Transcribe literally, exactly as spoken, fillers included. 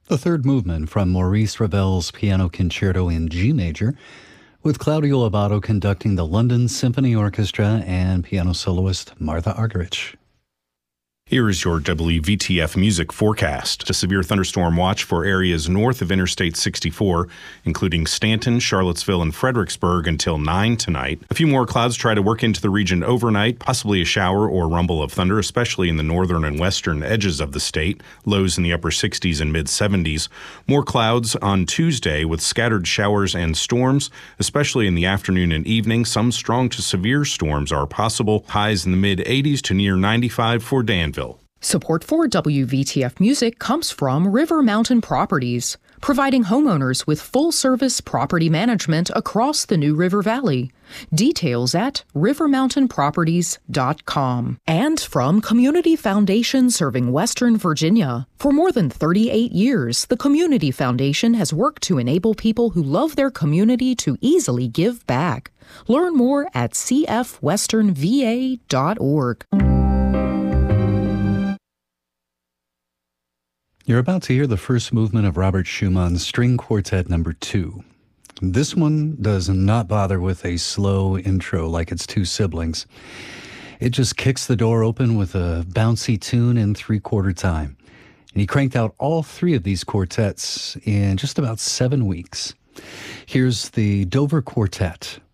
The third movement from Maurice Ravel's Piano Concerto in G major, with Claudio Abbado conducting the London Symphony Orchestra and piano soloist Martha Argerich. Here is your W V T F music forecast. A severe thunderstorm watch for areas north of Interstate sixty-four, including Stanton, Charlottesville, and Fredericksburg until nine tonight. A few more clouds try to work into the region overnight, possibly a shower or rumble of thunder, especially in the northern and western edges of the state. Lows in the upper sixties and mid seventies. More clouds on Tuesday with scattered showers and storms, especially in the afternoon and evening. Some strong to severe storms are possible. Highs in the mid eighties to near ninety-five for Danville. Support for W V T F Music comes from River Mountain Properties, providing homeowners with full-service property management across the New River Valley. Details at river mountain properties dot com. And from Community Foundation serving Western Virginia. For more than thirty-eight years, the Community Foundation has worked to enable people who love their community to easily give back. Learn more at c f western v a dot org. You're about to hear the first movement of Robert Schumann's String Quartet Number Two. This one does not bother with a slow intro like its two siblings. It just kicks the door open with a bouncy tune in three-quarter time. And he cranked out all three of these quartets in just about seven weeks. Here's the Dover Quartet.